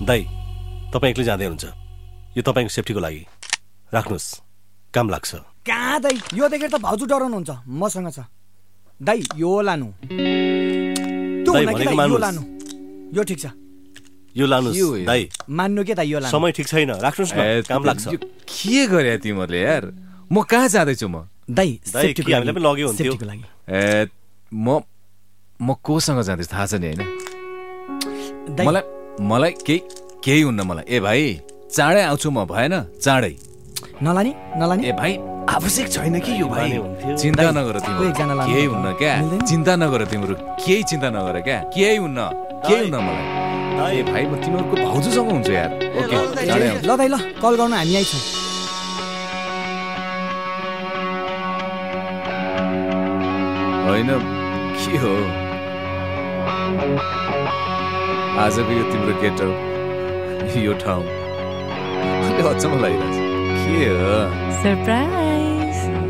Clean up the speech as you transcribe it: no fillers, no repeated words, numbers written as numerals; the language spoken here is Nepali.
दाइ तपाईँ एक्लै जाँदै हुनुहुन्छ, यो तपाईँको सेफ्टीको लागि राख्नुहोस्, काम लाग्छ। कहाँ दाइ, यो देखेर त भाउजू डराउनुहुन्छ, मसँग छ। दाइ यो लानु, यो लानु, यो ठिक छ, यो लानुहोस् दाइ। मान्नु के दाइ, यो लानु। समय ठिक छैन, राख्नुहोस् न, काम लाग्छ। के गरे तिमीहरूले यार? म कहाँ जाँदैछु म? दाइ सेफ्टीको हामीलाई पनि लग्यो हुन्थ्यो। सेफ्टीको लागि। म कोसँग जाँदैछु थाहा छ नि होइन? मलाई केही हुन्न मलाई। ए भाइ चाँडै आउँछु म, भएन? चाँडै नलानी नलानी। ए भाइ आवश्यक छैन कि यो भाइ, चिन्ता नगर तिमीहरू, केही हुन्न क्या, चिन्ता नगर तिमीहरू, केही चिन्ता नगर क्या, केही हुन्न मलाई। ए भाइ म तिमीहरूको भाउजूसँग हुन्छु यार। ओके चाँडै आउँछु। ल दाइ, ल कल गर्नु, हामी आइछौँ। होइन के हो आजको यो तिम्रो गेटअप, यो ठाउँ अचम्म लागिरहेछ। के हो? सरप्राइज।